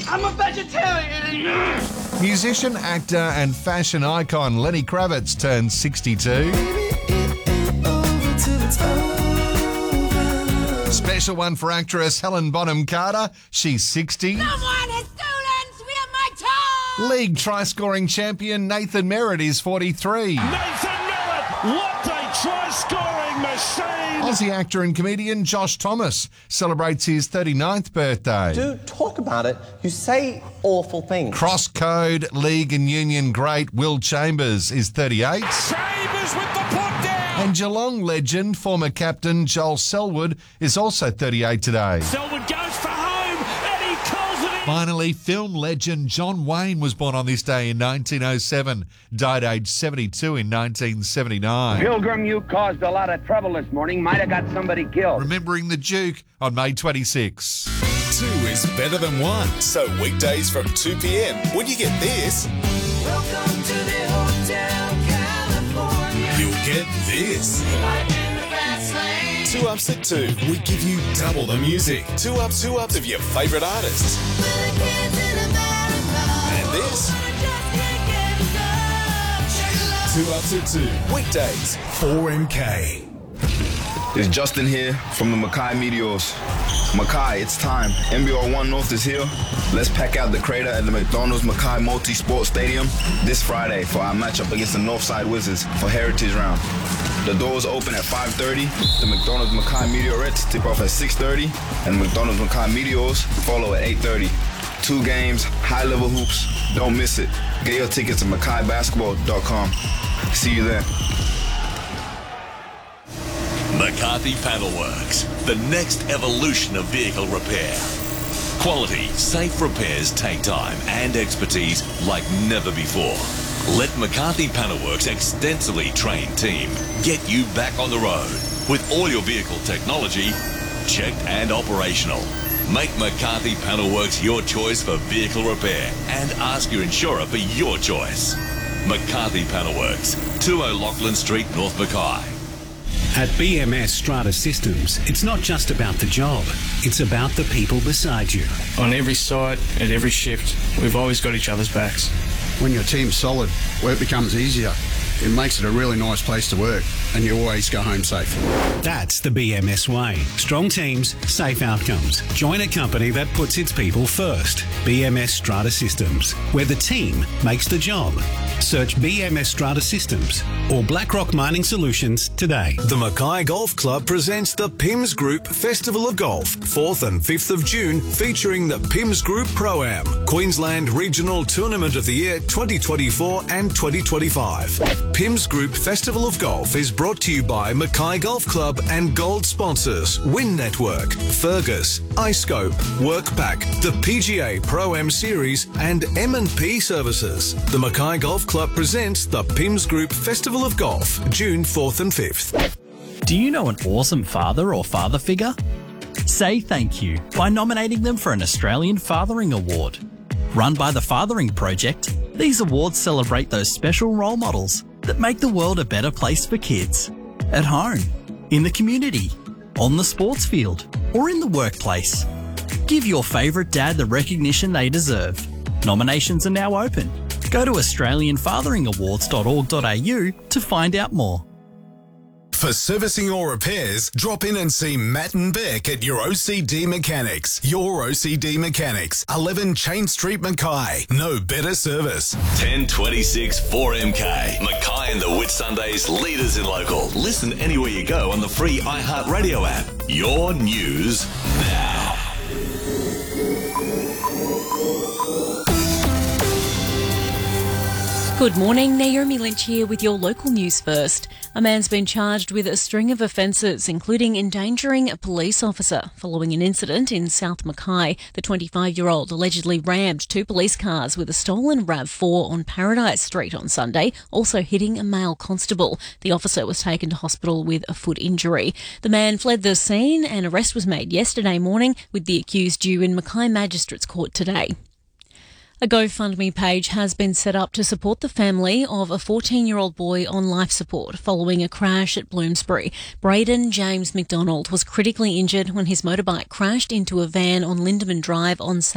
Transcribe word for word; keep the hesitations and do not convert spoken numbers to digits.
I'm a vegetarian. Musician, actor and fashion icon Lenny Kravitz turned sixty-two. Special one for actress Helen Bonham Carter. She's sixty. Someone has stolen with my tongue! League try-scoring champion Nathan Merritt is forty-three. Nathan Merritt, what a try-scoring machine! Aussie actor and comedian Josh Thomas celebrates his thirty-ninth birthday. Do talk about it. You say awful things. Cross-code league and union great Will Chambers is thirty-eight. Chambers with the put down! And Geelong legend, former captain Joel Selwood, is also thirty-eight today. Selwood goes for home and he calls it in. Finally, film legend John Wayne was born on this day in nineteen oh seven, died aged seventy-two in nineteen seventy-nine. Pilgrim, you caused a lot of trouble this morning. Might have got somebody killed. Remembering the Duke on May twenty-sixth. Two is better than one. So weekdays from two p.m. when you get this, Welcome to the Hotel California. you'll get this. I'm in the fast lane. Two ups at two. We give you double the music. Two ups, two ups of your favourite artists. For the kids in America. And this, I just can't get enough. Check it out. two ups at two. Weekdays, four M K. It's Justin here from the Mackay Meteors. Mackay, it's time. N B R one North is here. Let's pack out the crater at the McDonald's Mackay Multi-Sport Stadium this Friday for our matchup against the Northside Wizards for Heritage Round. The doors open at five thirty. The McDonald's Mackay Meteorettes tip off at six thirty. And McDonald's Mackay Meteors follow at eight thirty. Two games, high-level hoops. Don't miss it. Get your tickets at mackay basketball dot com. See you there. McCarthy Panelworks, the next evolution of vehicle repair. Quality, safe repairs take time and expertise like never before. Let McCarthy Panelworks' extensively trained team get you back on the road with all your vehicle technology checked and operational. Make McCarthy Panelworks your choice for vehicle repair and ask your insurer for your choice. McCarthy Panelworks, two O'Loughlin Street, North Mackay. At B M S Strata Systems, it's not just about the job, it's about the people beside you. On every site, at every shift, we've always got each other's backs. When your team's solid, work becomes easier. It makes it a really nice place to work, and you always go home safe. That's the B M S way. Strong teams, safe outcomes. Join a company that puts its people first. B M S Strata Systems, where the team makes the job. Search B M S Strata Systems or BlackRock Mining Solutions today. The Mackay Golf Club presents the P I M S Group Festival of Golf, fourth and fifth of June, featuring the P I M S Group Pro-Am, Queensland Regional Tournament of the Year twenty twenty-four and twenty twenty-five. P I M S Group Festival of Golf is brought to you by Mackay Golf Club and gold sponsors Win Network, Fergus, iScope, Workpack, the P G A Pro-Am Series and M and P Services. The Mackay Golf Club presents the P I M S Group Festival of Golf, June fourth and fifth. Do you know an awesome father or father figure? Say thank you by nominating them for an Australian Fathering Award. Run by the Fathering Project, these awards celebrate those special role models that make the world a better place for kids. At home, in the community, on the sports field, or in the workplace. Give your favourite dad the recognition they deserve. Nominations are now open. Go to australian fathering awards dot org dot a u to find out more. For servicing or repairs, drop in and see Matt and Beck at your O C D Mechanics. Your O C D Mechanics, eleven Chain Street, Mackay. No better service. ten twenty-six four M K. Mackay and the Whitsundays, leaders in local. Listen anywhere you go on the free iHeartRadio app. Your news now. Good morning, Naomi Lynch here with your local news first. A man's been charged with a string of offences, including endangering a police officer. Following an incident in South Mackay, the twenty-five-year-old allegedly rammed two police cars with a stolen RAV four on Paradise Street on Sunday, also hitting a male constable. The officer was taken to hospital with a foot injury. The man fled the scene. An arrest was made yesterday morning, with the accused due in Mackay Magistrates Court today. A GoFundMe page has been set up to support the family of a fourteen-year-old boy on life support following a crash at Bloomsbury. Braden James McDonald was critically injured when his motorbike crashed into a van on Lindeman Drive on